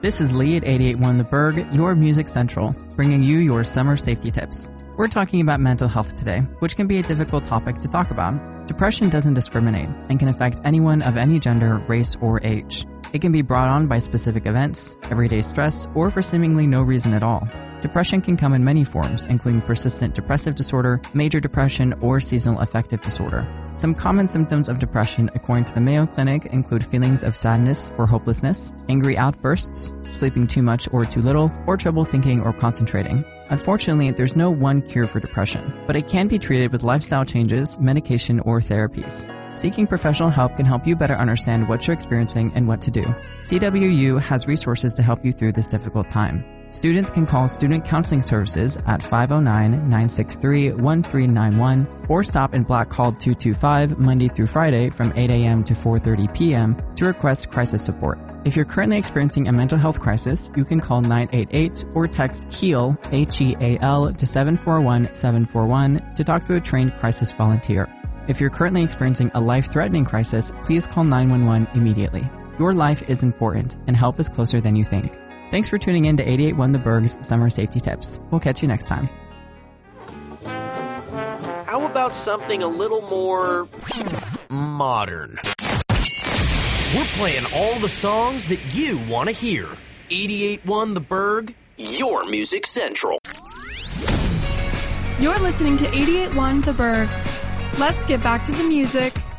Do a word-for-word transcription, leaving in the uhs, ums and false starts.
This is Lee at eighty-eight point one The Berg, your Music Central, bringing you your summer safety tips. We're talking about mental health today, which can be a difficult topic to talk about. Depression doesn't discriminate and can affect anyone of any gender, race, or age. It can be brought on by specific events, everyday stress, or for seemingly no reason at all. Depression can come in many forms, including persistent depressive disorder, major depression, or seasonal affective disorder. Some common symptoms of depression, according to the Mayo Clinic, include feelings of sadness or hopelessness, angry outbursts, sleeping too much or too little, or trouble thinking or concentrating. Unfortunately, there's no one cure for depression, but it can be treated with lifestyle changes, medication, or therapies. Seeking professional help can help you better understand what you're experiencing and what to do. C W U has resources to help you through this difficult time. Students can call Student Counseling Services at five oh nine, nine six three, one three nine one or stop in Black Hall two two five Monday through Friday from eight a.m. to four thirty p.m. to request crisis support. If you're currently experiencing a mental health crisis, you can call nine eight eight or text HEAL, H E A L, to seven four one, seven four one to talk to a trained crisis volunteer. If you're currently experiencing a life-threatening crisis, please call nine one one immediately. Your life is important, and help is closer than you think. Thanks for tuning in to eighty-eight point one The Berg's Summer Safety Tips. We'll catch you next time. How about something a little more modern? We're playing all the songs that you want to hear. eighty-eight point one The Berg, your Music Central. You're listening to eighty-eight point one The Berg. Let's get back to the music.